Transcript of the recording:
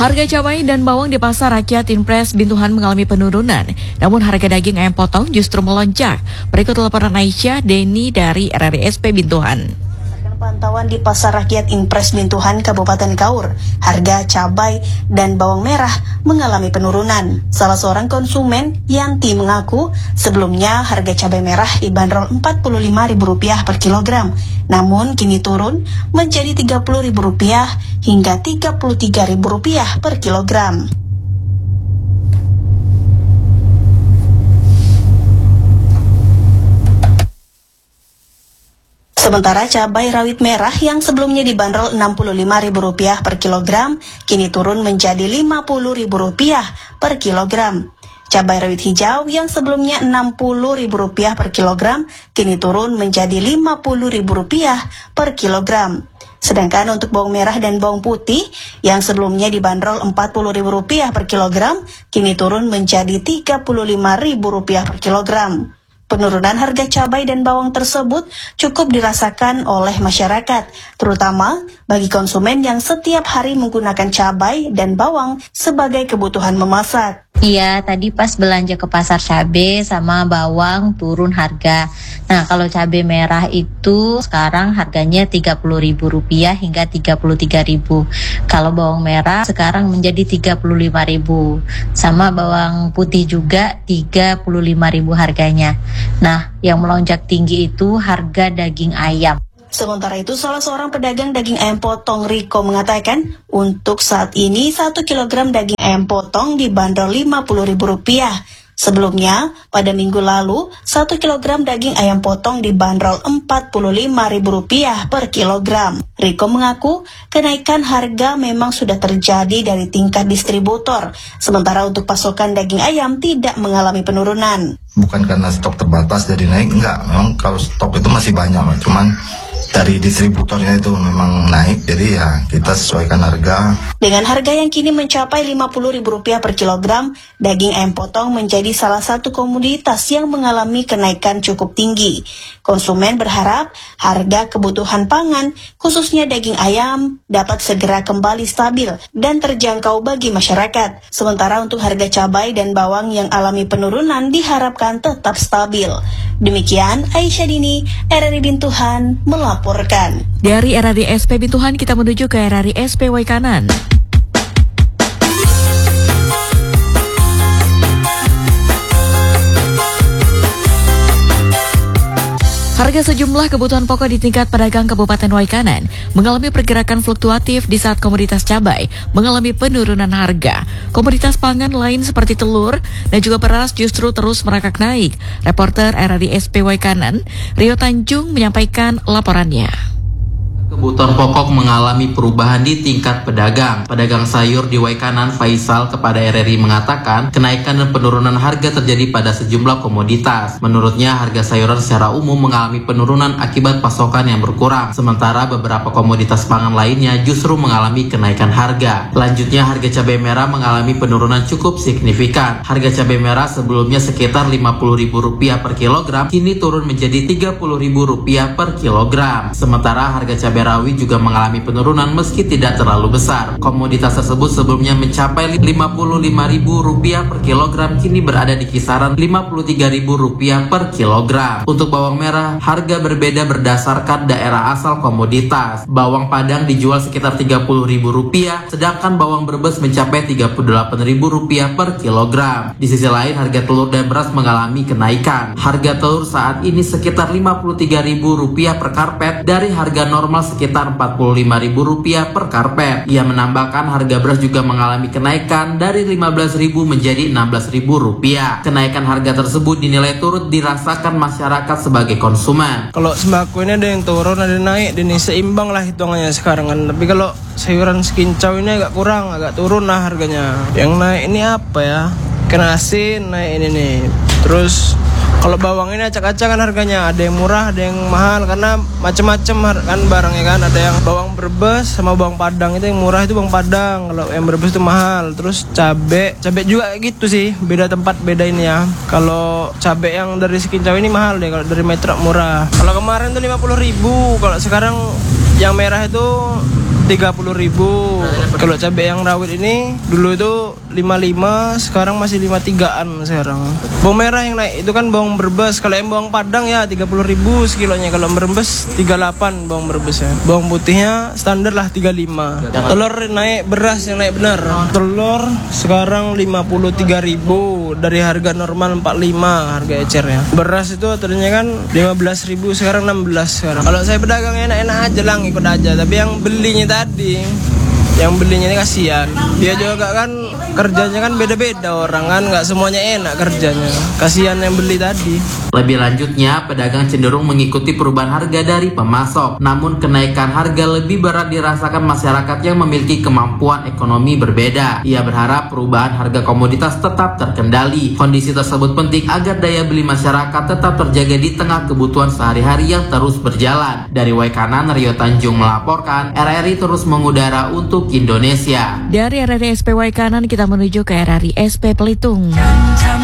Harga cabai dan bawang di pasar rakyat Impres Bintuhan mengalami penurunan, namun harga daging ayam potong justru melonjak. Berikut laporan Aisyah Deni dari RRSP Bintuhan. Pantauan di Pasar Rakyat Impres Bintuhan Kabupaten Kaur, harga cabai dan bawang merah mengalami penurunan. Salah seorang konsumen, Yanti, mengaku sebelumnya harga cabai merah dibanderol Rp45.000 per kilogram, namun kini turun menjadi Rp30.000 hingga Rp33.000 per kilogram. Sementara cabai rawit merah yang sebelumnya dibanderol Rp65.000 per kilogram, kini turun menjadi Rp50.000 per kilogram. Cabai rawit hijau yang sebelumnya Rp60.000 per kilogram, kini turun menjadi Rp50.000 per kilogram. Sedangkan untuk bawang merah dan bawang putih yang sebelumnya dibanderol Rp40.000 per kilogram, kini turun menjadi Rp35.000 per kilogram. Penurunan harga cabai dan bawang tersebut cukup dirasakan oleh masyarakat, terutama bagi konsumen yang setiap hari menggunakan cabai dan bawang sebagai kebutuhan memasak. Iya, tadi pas belanja ke pasar cabai sama bawang turun harga. Nah, kalau cabai merah itu sekarang harganya Rp30.000 hingga Rp33.000. Kalau bawang merah sekarang menjadi Rp35.000. Sama bawang putih juga Rp35.000 harganya. Nah, yang melonjak tinggi itu harga daging ayam. Sementara itu, salah seorang pedagang daging ayam potong, Riko, mengatakan untuk saat ini 1 kilogram daging ayam potong dibanderol Rp50.000. Sebelumnya, pada minggu lalu, 1 kilogram daging ayam potong dibanderol Rp45.000 per kilogram. Riko mengaku kenaikan harga memang sudah terjadi dari tingkat distributor, sementara untuk pasokan daging ayam tidak mengalami penurunan. Bukan karena stok terbatas jadi naik, enggak. Memang kalau stok itu masih banyak, cuman dari distributornya itu memang naik, jadi ya kita sesuaikan harga. Dengan harga yang kini mencapai Rp50.000 per kilogram, daging ayam potong menjadi salah satu komoditas yang mengalami kenaikan cukup tinggi. Konsumen berharap harga kebutuhan pangan, khususnya daging ayam, dapat segera kembali stabil dan terjangkau bagi masyarakat. Sementara untuk harga cabai dan bawang yang alami penurunan diharapkan tetap stabil. Demikian Aisyah Dini, RRI Bintuhan melaporkan. Dari RRSP Bintuhan kita menuju ke RRSP Waikanan. Harga sejumlah kebutuhan pokok di tingkat pedagang Kabupaten Waikanan mengalami pergerakan fluktuatif di saat komoditas cabai mengalami penurunan harga. Komoditas pangan lain seperti telur dan juga beras justru terus merangkak naik. Reporter RRSP Waikanan, Rio Tanjung menyampaikan laporannya. Kebutuhan pokok mengalami perubahan di tingkat pedagang. Pedagang sayur di Waikanan, Faisal, kepada RRI mengatakan kenaikan dan penurunan harga terjadi pada sejumlah komoditas. Menurutnya harga sayuran secara umum mengalami penurunan akibat pasokan yang berkurang, sementara beberapa komoditas pangan lainnya justru mengalami kenaikan harga. Lanjutnya harga cabai merah mengalami penurunan cukup signifikan. Harga cabai merah sebelumnya sekitar Rp50.000 per kilogram, kini turun menjadi Rp30.000 per kilogram. Sementara harga cabai rawit juga mengalami penurunan meski tidak terlalu besar. Komoditas tersebut sebelumnya mencapai Rp55.000 per kilogram, kini berada di kisaran Rp53.000 per kilogram. Untuk bawang merah, harga berbeda berdasarkan daerah asal komoditas. Bawang Padang dijual sekitar Rp30.000, sedangkan bawang Brebes mencapai Rp38.000 per kilogram. Di sisi lain, harga telur dan beras mengalami kenaikan. Harga telur saat ini sekitar Rp53.000 per karpet dari harga normal sekitar Rp45.000 per karpet. Ia menambahkan harga beras juga mengalami kenaikan dari Rp15.000 menjadi Rp16.000. Kenaikan harga tersebut dinilai turut dirasakan masyarakat sebagai konsumen. Kalau sembako ini ada yang turun, ada yang naik, dan ini seimbang lah hitungannya sekarang kan. Tapi kalau sayuran sekincau ini agak kurang, agak turun lah harganya. Yang naik ini apa ya? Kena asin naik ini nih. Terus kalau bawang ini acak-acakan harganya, ada yang murah, ada yang mahal karena macam-macam kan barangnya kan. Ada yang bawang Brebes sama bawang Padang, itu yang murah itu bawang Padang, kalau yang Brebes itu mahal. Terus cabe juga gitu sih, beda tempat beda ini ya. Kalau cabe yang dari Sekincau ini mahal deh, kalau dari Metro murah. Kalau kemarin tuh 50.000, kalau sekarang yang merah itu 30.000. Kalau cabai yang rawit ini dulu itu 55, sekarang masih 53-an sekarang. Bawang merah yang naik itu kan bawang Brebes. Kalau yang bawang Padang ya 30.000 sekilonya. Kalau Brebes 38 bawang Brebes ya. Bawang putihnya standar lah 35. Telur naik, beras yang naik benar. Telur sekarang 53.000 dari harga normal 45 harga ecernya. Beras itu tadinya kan 15.000, sekarang 16 sekarang. Kalau saya pedagang enak-enak aja lah, ngikut aja. Tapi yang belinya tadi, yang belinya ini kasihan. Dia juga kan kerjanya kan beda-beda orang kan, nggak semuanya enak kerjanya. Kasihan yang beli tadi. Lebih lanjutnya, pedagang cenderung mengikuti perubahan harga dari pemasok. Namun kenaikan harga lebih berat dirasakan masyarakat yang memiliki kemampuan ekonomi berbeda. Ia berharap perubahan harga komoditas tetap terkendali. Kondisi tersebut penting agar daya beli masyarakat tetap terjaga di tengah kebutuhan sehari-hari yang terus berjalan. Dari Waikanan, Rio Tanjung melaporkan, RRI terus mengudara untuk Indonesia. Dari RRI SP Waikanan kita menuju ke RRI SP Pelitung.